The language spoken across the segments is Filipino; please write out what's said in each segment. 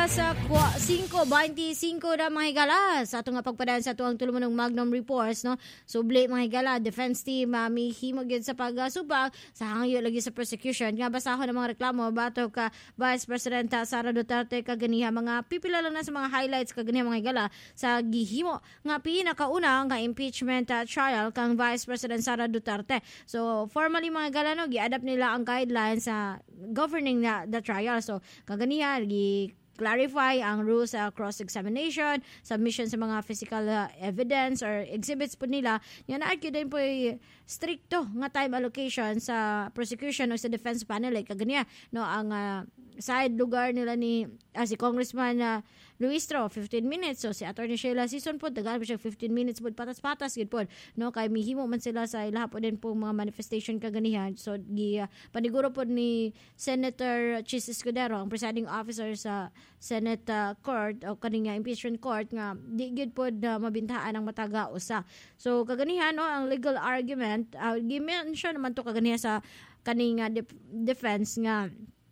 5:25 na mga higala sa atong nga pagpadaan sa tuwang tuluman ng Magnum Reports, no? Subli mga higala, defense team may himog yun sa pagsubak sa hangyo lagi sa prosecution. Nga basahon ng mga reklamo bato ka Vice President Sara Duterte kaganiha mga pipila lang na sa mga highlights kaganiha mga higala sa gihimo nga pinakauna nga impeachment trial kang Vice President Sara Duterte. So formally mga higala no, gi-adapt nila ang guidelines sa governing the trial. So kaganiha clarify ang rules sa cross-examination, submission sa mga physical evidence or exhibits po nila. Yan na-argue din po stricto nga time allocation sa prosecution o sa defense panel. Kaganya, no, ang side lugar nila ni si Congressman Luistro, 15 minutes. So si Attorney Sheila Sison po, tagal po siya 15 minutes po, patas-patas gid po. No, kay mihimo man sila sa ilaha po din po mga manifestation kaganihan. So paniguro po ni Senator Chis Escudero, ang presiding officer sa Senate Court o kaning impeachment court nga di gid po mabintaan ang mataga usa. So kaganihan no, ang legal argument gi-mention naman to kaganihan sa kaning defense nga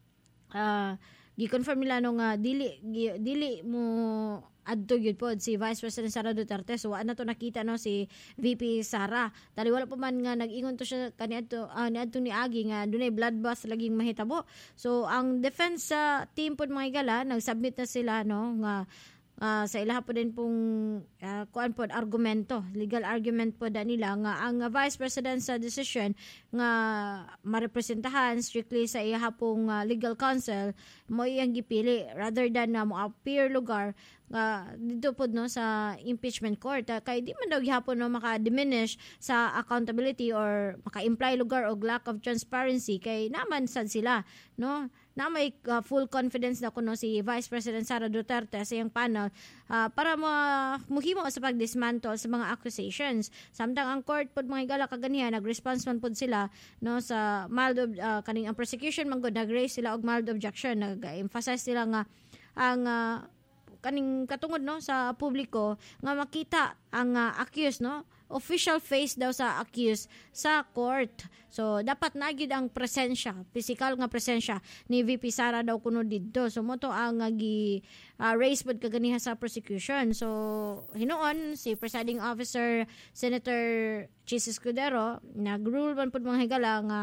gi-confirm nila no nga dili mo adto gyud pod si Vice President Sara Duterte. So ano to nakita no si VP Sara. Dali wala pa man nga nag-ingon to siya kaniadto ni Agi nga dunay bloodbath laging mahitabo. So ang defense team pod mga higala nag-submit na sila no nga sa ilaha po din pong kuan po argumento, legal argument po da nila nga ang Vice President sa decision nga marepresentahan strictly sa ilaha pong legal counsel mo iyang gipili rather than na mo appear lugar dito po no sa impeachment court kay di man daw gihapon no maka-diminish sa accountability or maka-imply lugar o lack of transparency kay naman sad sila no na may full confidence na kuno si Vice President Sara Duterte sa iyang panel para muhimo sa pag-dismantle sa mga accusations. Samtang ang court pod mga higala kaganihan nag-response man pod sila no sa mild kaning ang prosecution man gud nag-raise sila og mild objection, nag-emphasize sila nga ang kaning katungod no sa publiko nga makita ang accused no official face daw sa accused sa court. So dapat nagyud ang presensya, physical nga presensya ni VP Sara daw kuno didto. So moto ang raise pod kaganiha sa prosecution. So hinuon si presiding officer Senator Chis Escudero nag-rule man pod mga higala nga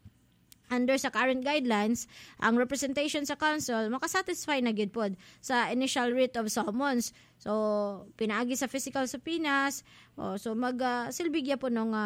under sa current guidelines, ang representation sa council makasatisfy na gyud pod sa initial writ of summons. So pinaagi sa physical subpoenas, so silbi gyud po nung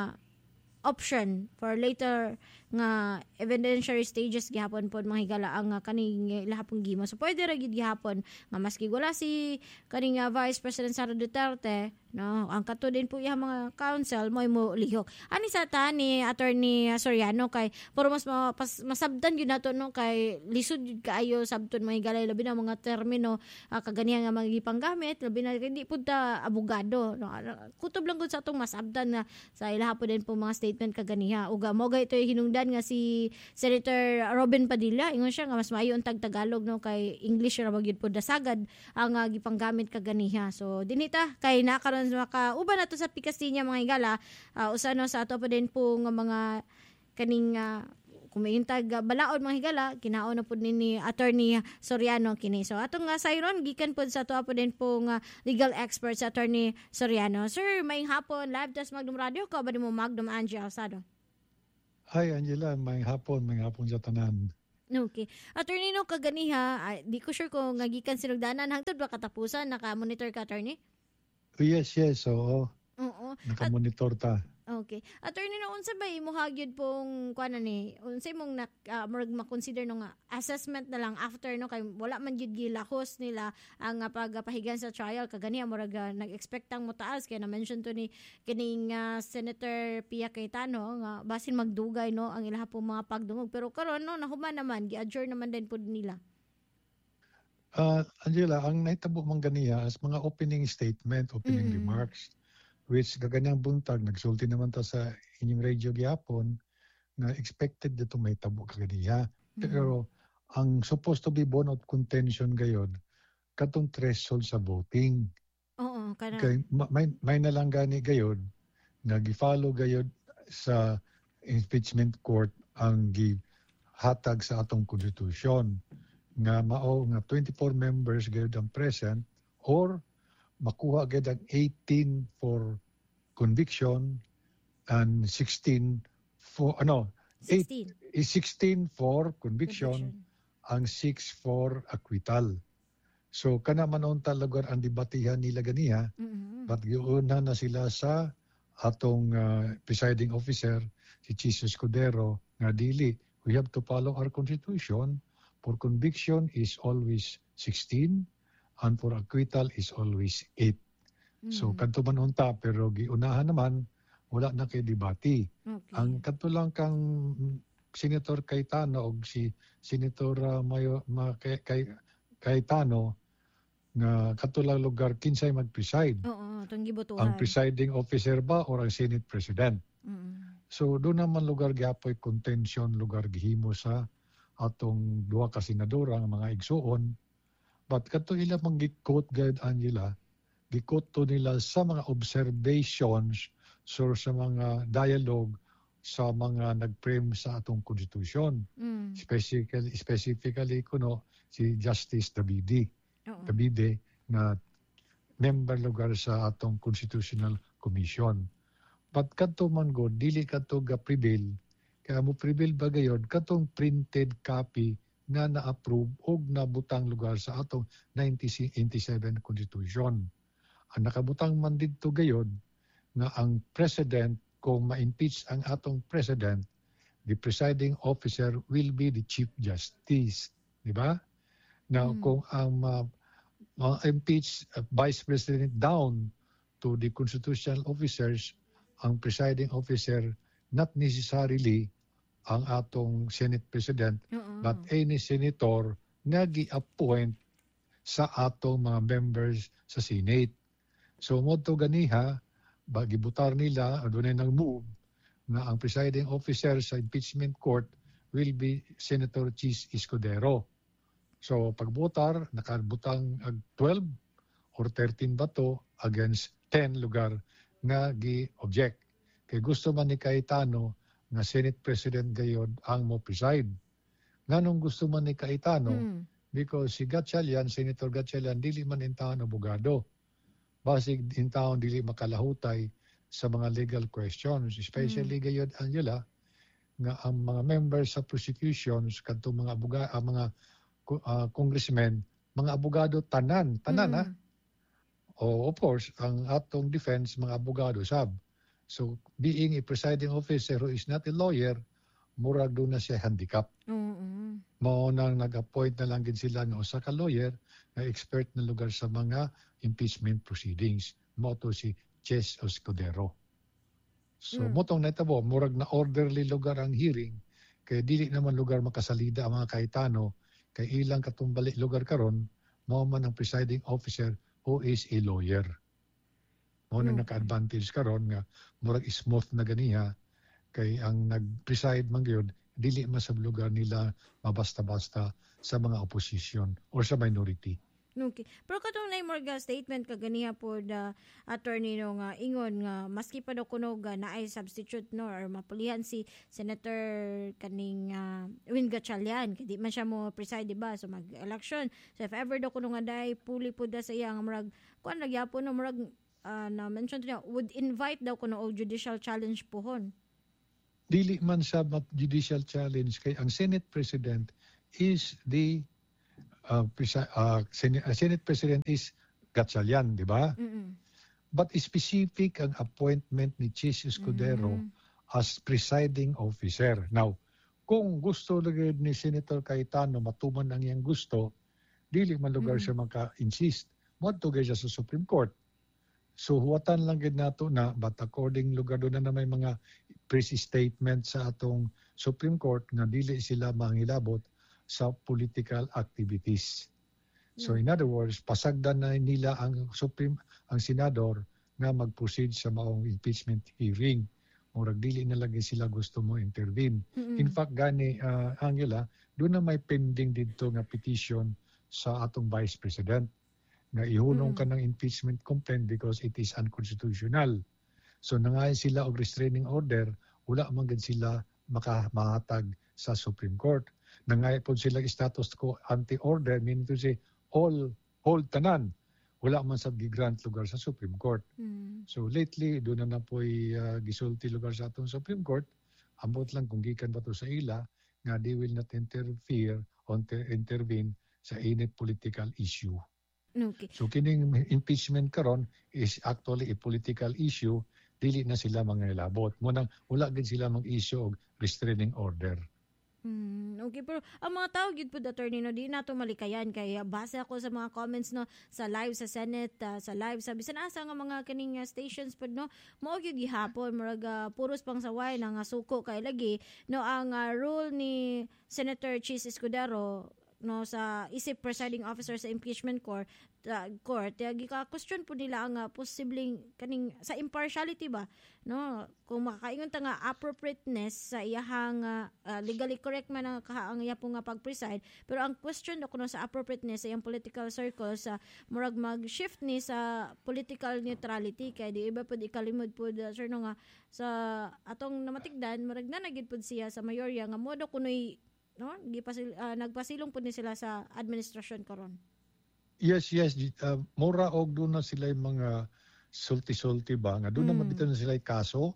option for later nga evidentiary stages gihapon pod mga higala ang kaning lahapong gimo. So pwede ra gyud gihapon nga maski wala si kaning Vice President Sara Duterte no ang kato din po iya mga counsel mo lihok ani sa ta ni Attorney Soriano kay pero mas masabtan gyud nato no kay lisod gyud kaayo sabton mga higala labi na mga termino kaganiya nga magipanggamit labi na hindi pud ta abogado no kutob lang gud sa atong masabtan na sa ilaha po din po mga statement kaganiha uga mo gay ito hinungdan nga si Senator Robin Padilla ingon siya nga mas maayo ang tag-Tagalog no kay English ra magyud pud dasagad ang gipanggamit kaganiha. So dinita kay nakaron makauban nato sa Picastiña mga higala usa no sa ato pa din po nga mga kaning kumintag balaod mga higala kinaon na pud ni Attorney Soriano kini. So atong sayron gikan pud sa ato pa din po nga legal expert sa Attorney Soriano. Sir, maayong hapon, live test Magnum Radio ka ba mo Magnum Angie Alsado? Hi Angela, maayong hapon sa tanan. Okay. Attorney no kaganiha, di ko sure kung ngagikan sinugdanan hangtod ba katapusan naka-monitor ka attorney? Yes, oo. Oo. Naka-monitor ta. Okay. Attorney no unsa ba imo hagyud pong kuan ni? Unsay mong ma-consider no nga assessment na lang after no kay wala man gyud gilahos nila ang pagpahigan sa trial kagani murag nag-expect ang motaas kay na mention to ni kining Senator Pia Cayetano nga basin magdugay no ang ilaha pong mga pagdungog pero karon no nahuman naman gi-adjourn naman din pud nila. Angela, ang naitabo man ganiya as mga opening statement, opening remarks, which gaganyang buntag, nagsulti naman ta sa inyong radio gihapon na expected dito may tabo kaganiya. Pero ang supposed to be bone of contention gayod, katong threshold sa voting. Oo, kana. Okay, may nalang gani gayod, nag-follow gayod sa impeachment court ang gihatag sa atong konstitusyon. nga mao nga 24 members gayud ang present or makuha gayud ang 18 for conviction and 16 for 16. 16 for conviction, ang 6 for acquittal. So kana man unta lugar ang debatihan nila ganiya, but giuna na sila sa atong presiding officer si Chis Escudero nga dili, we have to follow our constitution. For conviction is always 16 and for acquittal is always 8. So kadto man unta pero giunahan naman wala na kay debate. Okay. Ang kadto lang kang Senator Cayetano og si Senator Cayetano nga kadto lang lugar kinsay mag-preside. Oo, itong gibutuhan. Ang presiding officer ba or ang Senate President? So doon naman lugar giapoy contention, lugar gihimo sa atong duha ka senadora nga mga igsuon. But kadto ila mag-quote guide Angela, gi-quote to nila sa mga observations so sa mga dialogue sa mga nag-frame sa atong constitution. Specifically kuno si Justice Davide. Davide na member lugar sa atong Constitutional Commission. But kadto man go dili kadto ga prevail kaya mo prevail ba gayon katong printed copy na na-approve og nabutang lugar sa atong 1987 Constitution. Ang nakabutang man didto gayon nga ang president kung ma-impeach ang atong president, the presiding officer will be the Chief Justice, di ba? Now kung ang impeach Vice President down to the constitutional officers, ang presiding officer not necessarily ang atong Senate President, but any senator na gi-appoint sa atong mga members sa Senate. So modto ganiha, gibutar nila, adunay nang move na ang presiding officer sa impeachment court will be Senator Chis Escudero. So pagbutar, nakabutang 12 or 13 bato against 10 lugar nga gi-object. Kay gusto man ni Cayetano nga Senate President gayod ang mo preside. Nganong gusto man ni Cayetano? Because si Gatchalian, Senator Gatchalian, dili man intawon abogado. Basig intawon dili makalahutay sa mga legal questions. Especially gayod, Angela, nga ang mga members sa prosecutions, kadto mga mga congressmen, mga abogado tanan ha. O of course, ang atong defense, mga abogado sab. So, being a presiding officer who is not a lawyer, murag doon na siya handicap. Mao nang nag-appoint na lang din sila ng usa ka lawyer na expert na lugar sa mga impeachment proceedings. Mao to si Chis Escudero. So, motong natabo, murag na orderly lugar ang hearing, kaya dili naman lugar makasalida ang mga Cayetano, kay ilang katumbali lugar karon, mao man ang presiding officer who is a lawyer. Mao na naka-advantage karon nga murag smooth na ganiha kay ang nag-preside man gyud dili man sa lugar nila mabasta-basta sa mga opposition or sa minority. Okay. Pero katong na morga statement kaganiha po the attorney no nga ingon nga maski pa daw kuno ga naay substitute no or mapulihan si Senator kaning Win Gatchalian kay di man siya mo preside diba so mag-election. So if ever daw kuno nga dai puli pud sa iya nga murag kuan nagyapon no murag na mention niya would invite daw kuno og judicial challenge pohon. Dili man sa judicial challenge kay ang Senate President is the Senate President is Gatchalian, di ba? But specific ang appointment ni Chis Escudero as presiding officer. Now, kung gusto lagay ni Senator Cayetano matuman ang iyang gusto, dili man lugar siya maka-insist. Modto gay siya sa Supreme Court. So huwatan lang gid nato na but according lugar doon na may mga pre-statement sa atong Supreme Court nga dili sila mangilabot sa political activities. So in other words, pasagdan na nila ang senador na mag-proceed sa maong impeachment hearing. Murag dili na lagi sila gusto mo intervene. In fact, gani Angela, doon na may pending dito nga petition sa atong Vice President nga ihunong ka ng impeachment complaint because it is unconstitutional. So nangayon sila og restraining order, wala man gid sila mahatag sa Supreme Court. nangay po sila status quo anti-order, meaning to say, hold tanan. Wala man sa gigrant lugar sa Supreme Court. So lately, doon na po'y gisulti lugar sa atong Supreme Court, ambot lang kung gikan ba to sa ila, nga they will not interfere or intervene sa any political issue. Okay. So kining impeachment karon is actually a political issue, dili na sila mangailabot. Munang wala gid sila mag-issue og restraining order. Okay, pero ang mga tao gid pud attorney no di nato malikayan kay base ako sa mga comments no sa live sa Senate, sa live sa bisan asa nga mga kining stations pud no mao gyud gihapon murag puros pang saway nga suko kay lagi no ang rule ni Senator Chis Escudero no sa isip presiding officer sa impeachment court gika-question po nila ang posibleng kaning sa impartiality ba no kung makakaingon ta nga appropriateness sa iyahang legally correct man ang iya po nga pag-preside pero ang question do kuno sa appropriateness sa iyang political circle sa murag mag-shift ni sa political neutrality kay di iba pud ikalimod pud sir no nga sa atong namatigdan murag na nagid pud siya sa mayorya nga modo kunoy no nagpasilong pud ni sila sa administrasyon karon. Yes, mura og doon na sila yung mga sulti-sulti ba nga doon naman dito na sila yung kaso.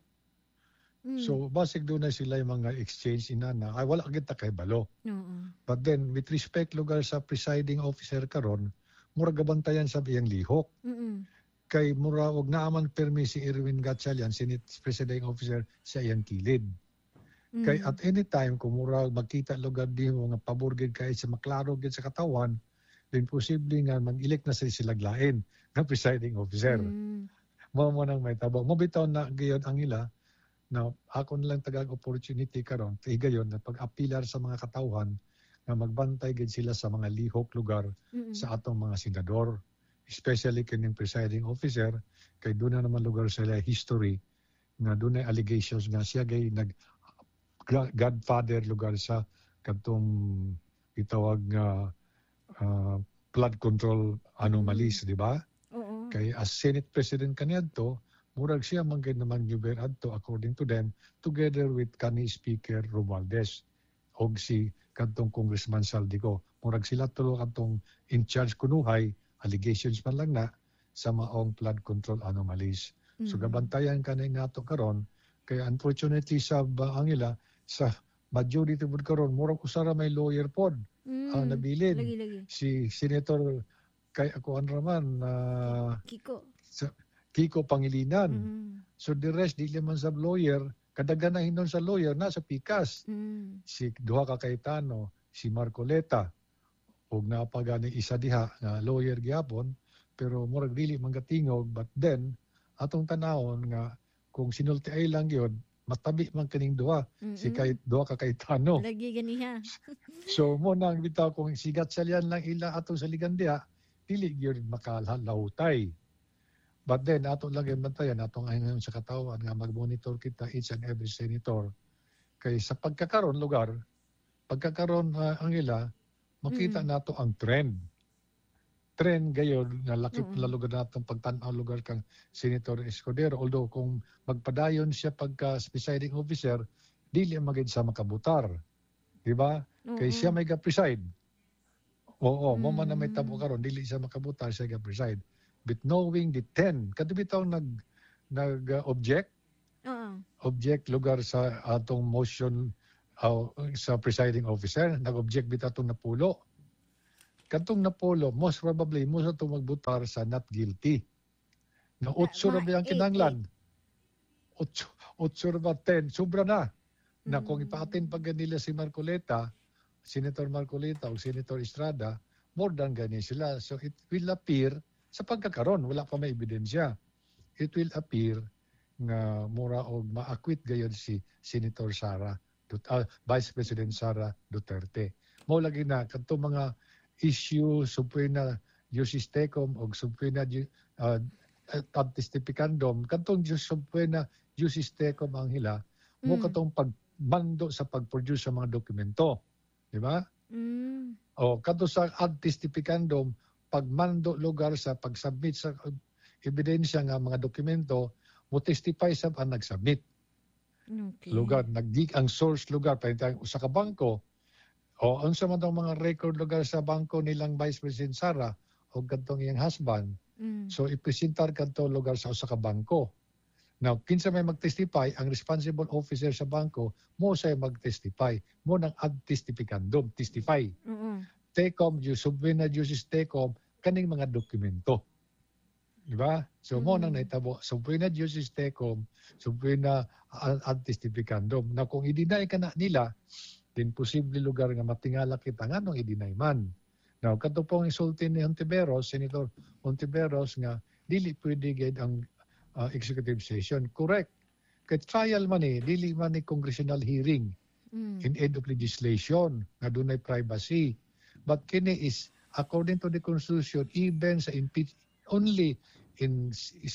So basig doon na sila yung mga exchange inana ay wala kita kay balo. But then with respect lugar sa presiding officer karon mura gabantayan sa iyang lihok. Kay mura og naaman permi si Erwin Gatchalian Senate presiding officer sa iyang kilid. Kay at any time kung mura magkita lugar di mo nga pabor gid kay sa maklaro gid sa katawan then posible nga mag-elect na sila glain na presiding officer. Mo nang may tabang. Mobitaw na gayon ang ila na ako lang tagang opportunity karon kay gayon na pag-apilar sa mga katawhan nga magbantay gid sila sa mga lihok lugar sa atong mga senador. Especially kining presiding officer kay doon na naman lugar sila history nga doon ay allegations nga siya gay nag godfather lugar sa katong itawag nga flood control anomalies, di ba? Kay as Senate President kaniadto, murag siya man gid naman giber adto according to them together with kanhi Speaker Romualdez og si kadtong Congressman Saldico. Murag sila tulo kadtong in charge kunuhay allegations man lang na sa maong flood control anomalies. So gabantayan kanay nato karon kay unfortunately sa Angela sa majority pod karon murag usara may lawyer pod ang nabilin. Lagi. Si Senator kay ako raman Kiko Pangilinan. So the rest dili man sa lawyer, kadaghan na hinon sa lawyer na sa Pikas. Si duha ka Cayetano, si Marcoleta ug napagani isa diha nga lawyer gyapon pero murag dili man gatingog but then atong tanawon nga kung sinulti ay lang gyud matabi man kaning duha si kay duha ka Cayetano. Lagi ganiha. So mo nang bitaw kung sigat salyan lang ila atong sa ligandia dili gyud makalahutay. But then ato lang yung bantayan atong ayon sa katawan nga mag-monitor kita each and every senator kay sa pagkakaron lugar pagkakaron ang ila makita nato ang trend gayon nga laki pala lugar natong pagtan-aw lugar kang Senator Escudero although kung magpadayon siya pagka presiding officer dili magid sa makabutar di ba kay siya may ga-preside mo man na may tabo karon dili siya makabutar siya ga-preside but knowing the 10 kadto nag-object object lugar sa atong motion sa presiding officer nag-object bitaw atong napulo kantong napulo most probably mo sa itong magbutar sa not guilty na 8 ra ang kinanglan 8 ra 10 sobra na na kung ipaatin pag nila si Marcoleta Senator Marcoleta o Senator Estrada more than gani sila so it will appear sa pagkakaron wala pa may ebidensya it will appear nga mura og ma-acquit gayon si Senator Vice President Sara Duterte mao lagi na kadtong mga issue subpoena juris tecum o subpoena testificandum katong subpoena juris tecum ang hila mo katong pagbando sa pag-produce sa mga dokumento di ba o kadto sa ad testificandum pagmando lugar sa pag-submit sa ebidensya nga mga dokumento mo testify sa ang nag-submit lugar ang source lugar pa usa ka bangko O unsa man tong mga record lugar sa bangko nilang Vice President Sara o kadtong iyang husband. So ipresentar kadto lugar sa usa ka bangko. Now, kinsa may mag-testify, ang responsible officer sa bangko, mo say mag-testify. Mo nang ad-testificandum, testify. Tecom, subpoena juris tecom, kaning mga dokumento. Diba? So, mo nang naitabo, subpoena juris tecom, subpoena ad-testificandum. Na kung i-deny ka na nila, din posible lugar nga matingala kita nga nung i-deny man. Now, kato pong isulti ni Hontiveros, Senator Hontiveros, nga dili pwede gid ang executive session. Correct. Kay trial man dili man congressional hearing in aid of legislation nga dunay privacy. But kini is, according to the Constitution, even sa only in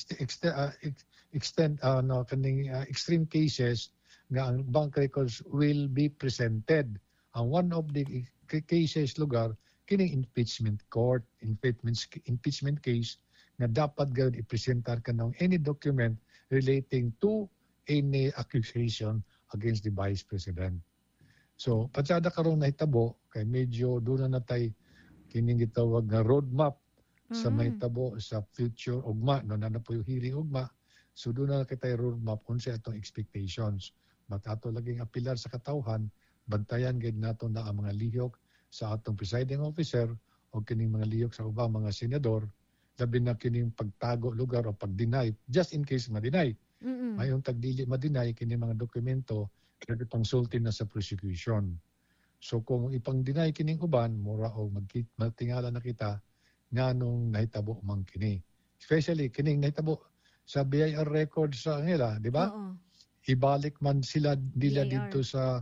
extreme cases nga ang bank records will be presented. Ang one of the cases lugar, kini impeachment court, impeachment case, na dapat gawin ipresentar ka ng any document relating to any accusation against the Vice President. So, patsada karon nahitabo, kay medyo doon na natay kining gitawag nga roadmap sa mahitabo sa future ugma, no na po yung hearing ugma. So, doon na kitay roadmap kung sa itong expectations. But ato laging apilar sa katawhan, bantayan gid nato na ang mga lihok sa atong presiding officer o kining mga lihok sa ubang mga senador, labi na kining pagtago lugar o pag-deny, just in case ma-deny. Mayong tagdili ma-deny kining mga dokumento kaya pangsulti na sa prosecution. So kung ipang-deny kining uban, mura o magtingala na kita nga nung nahitabo man kini. Especially kining nahitabo sa BIR record sa nila, di ba? Ibalik man sila nila dito sa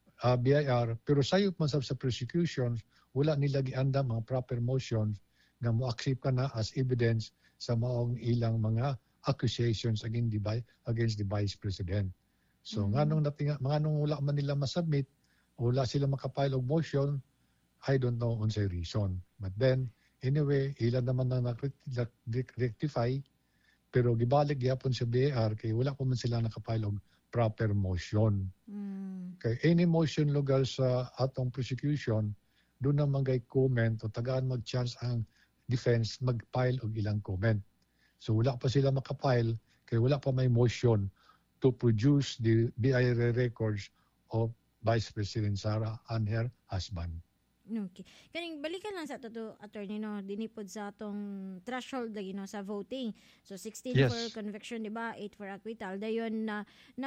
BIR, pero sayop man sa prosecution, wala nila gianda mga proper motions nga mo-accept ka na as evidence sa maong ilang mga accusations against the Vice President. So nganong wala man nila masubmit, wala sila makapile og motion, I don't know unsay reason. But then, anyway, ilan naman na rectify, pero gibalik gyapon sa BIR kay wala pa man sila nakapile og proper motion. Kay any motion lugar sa atong prosecution, doon na magay comment o tagaan mag-chance ang defense mag-file og ilang comment. So wala pa sila makapile kay wala pa may motion to produce the BIR records of Vice President Sara and her husband. Okay. Kaning balikan lang sa to attorney no, dinipod sa atong threshold lagi no sa voting. So 16 for conviction, di ba? 8 for acquittal. Dayon na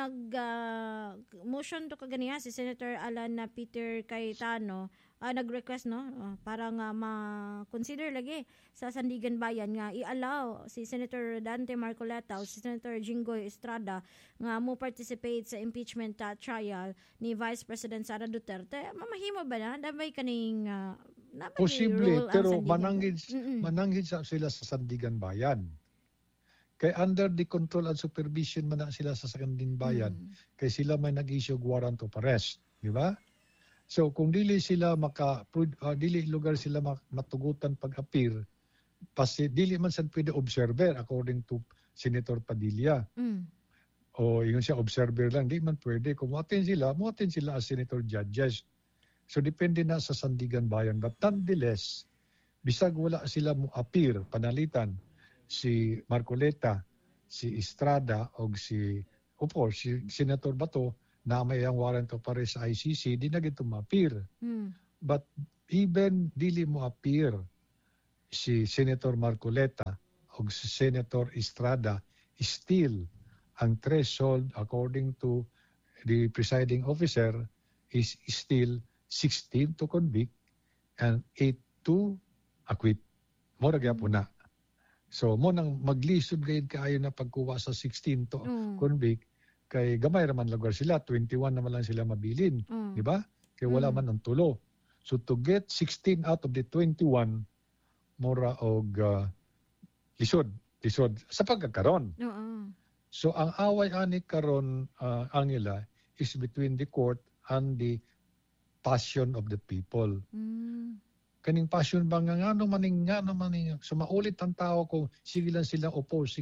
motion to kaganiya si Senator Alan na Peter Cayetano nag-request no para nga ma-consider lagi sa Sandigan Bayan nga i-allow si Senator Dante Marcoleta o si Senator Jinggoy Estrada nga mo participate sa impeachment trial ni Vice President Sara Duterte. Mamahimo ba na damay kaning posible pero mananggid sila sa Sandigan Bayan. Kay under the control and supervision man na sila sa Sandigan Bayan. Kay sila may nag-issue warrant of arrest, di ba? So kung dili sila dili lugar sila matugutan pag-appear, dili man sad pwede observer according to Senator Padilla. O yung siya observer lang, di man pwede. Kung mo-attend sila as Senator Judges. So depende na sa Sandigan Bayan. But nonetheless, bisag wala sila mo appear, panalitan, si Marcoleta, si Estrada, o si Senator Bato, na may ang warrant of arrest sa ICC, di na gito ma-appear. But even dili mo appear si Senator Marcoleta o si Senator Estrada, still ang threshold according to the presiding officer is still 16 to convict and 8 to acquit. Mo ra gyapon na. So mo nang maglisod gayud kaayo na pagkuha sa 16 to convict, kay gamay raman lugar sila, 21 naman lang sila mabilin, di ba? Kay wala man ang tulo. So to get 16 out of the 21, mora og lisod sa pagkakaron. So ang away ani karon Angela is between the court and the passion of the people. Kaning passion ba nga ngano maning sumaulit ang tao kung sige lang silang oppose.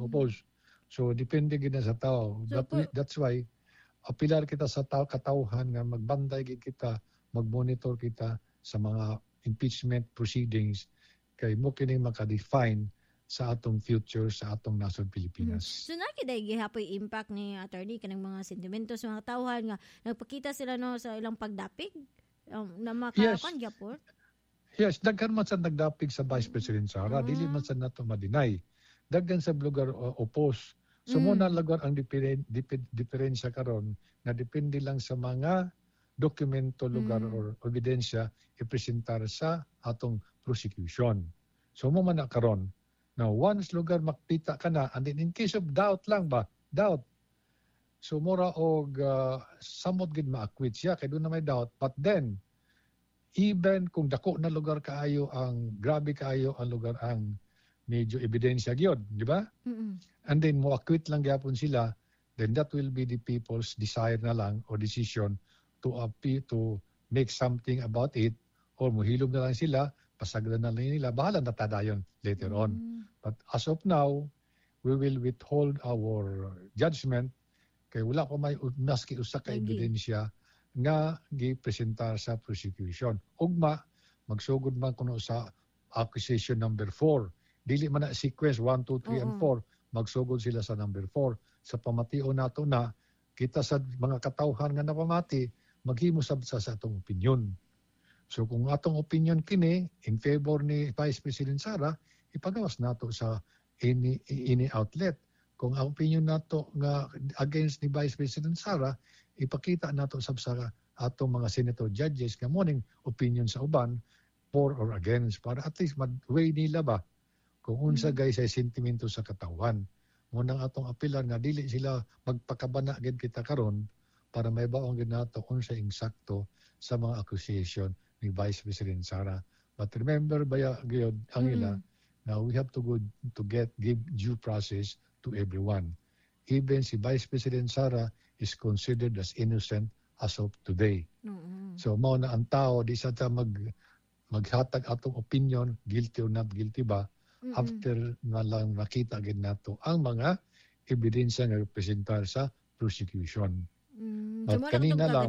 So depende gid sa tao. That's why apilar kita sa katawhan nga magbanday gid kita mag-monitor kita sa mga impeachment proceedings kay mo kining maka-define sa atong future sa atong nasod Pilipinas. So nakiday gihapoy impact ni attorney kanang mga sentimentos sa mga tawhan nga nagpakita sila no sa ilang pagdapig na makakuan gyapon. Yes, daghan man sa nagdapig sa Vice President Sara, dili man sa nato ma-deny. Daghan sa lugar opos. So muna lugar ang diferensya karon na depende lang sa mga dokumento lugar or ebidensya ipresentar sa atong prosecution. So mo man na karon. Now, once lugar makita ka na, and then in case of doubt lang ba? Doubt. So, mura og samot gid ma-acquit siya, kaya doon na may doubt. But then, even kung dako na lugar kaayo ang, grabe kaayo ang lugar ang medyo ebidensya gyud, di ba? And then, mo-acquit lang gyapon sila, then that will be the people's desire na lang or decision to make something about it, or muhilom na lang sila, pasagdan na lang nila, bahala na tadayon later on. But as of now, we will withhold our judgment kay wala ko may maski usa ka ebidensya nga gipresentar sa prosecution. Ugma, magsugod man kuno sa accusation number 4. Dili man na sequence 1, 2, 3, and 4. Magsugod sila sa number 4. Sa pamatio nato na, kita sa mga katawhan nga napamati, maghimo sa atong opinion. So kung atong opinion kini in favor ni Vice President Sara, ipagawas nato sa any outlet. Kung ang opinion nato nga against ni Vice President Sara, ipakita nato sa atong mga senator judges nga morning opinion sa uban for or against para at least mag-weigh nila ba kung unsa guys ay sentimento sa katawan. Munang atong apilan nga dili sila magpakabana gid kita karon para may baong gid nato unsa insakto sa mga accusation ni Vice President Sara. But remember baya gyud ang ila, now we have to give due process to everyone. Even si Vice President Sara is considered as innocent as of today. So mao na ang tao di sa maghatag atong opinion guilty or not guilty ba after na lang nakita gid nato ang mga ebidensya nga representar sa prosecution. But kanina lang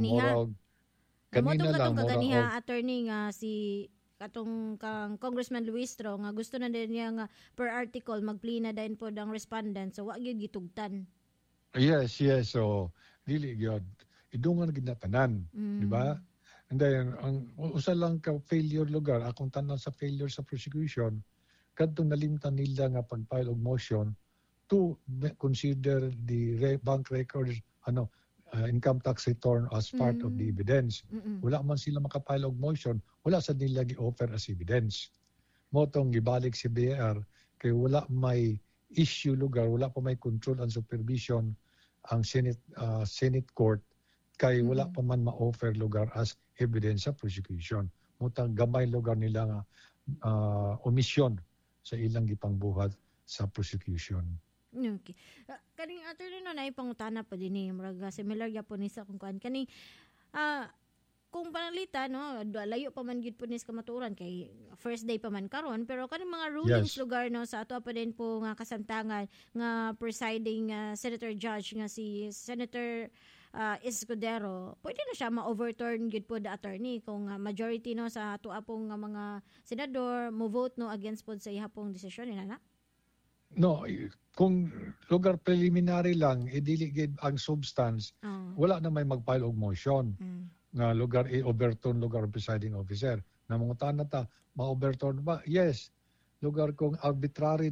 attorney nga si katong kang Congressman Luistro nga gusto na din niya nga per article magplea na din po ang respondent so wa gyud gitugtan. Yes. So dili gyud idungan gid na tanan, di ba? And then ang usa lang ka failure lugar akong tanan sa failure sa prosecution kadtong nalimtan nila nga pag-file og motion to consider the bank records income tax return as part of the evidence. Wala man sila makapile og motion, wala sa nila gi-offer as evidence. Motong gibalik si BAR kay wala may issue lugar, wala pa may control and supervision ang Senate Court kay wala pa man ma-offer lugar as evidence sa prosecution. Motang gamay lugar nila nga omission sa ilang gipangbuhat sa prosecution. Okay. Kaning attorney no na ipangutana pa din ni murag similar gyapon ni sa kung kan kani kung panalita no layo pa man gid po ni sa kamaturan kay first day pa man karon pero kaning mga rulings lugar no sa ato pa din po nga kasamtangan nga presiding senator judge nga si Senator Escudero, pwede na siya ma-overturn gid po the attorney kung majority no sa ato apong mga senador mo vote no against po sa ihapong desisyon nila na? No, kung lugar preliminary lang, dili gid ang substance, wala na may mag-file og motion nga lugar i-overturn lugar presiding officer. Na mga tanata, ma-overturn ba? Yes. Lugar kung arbitrary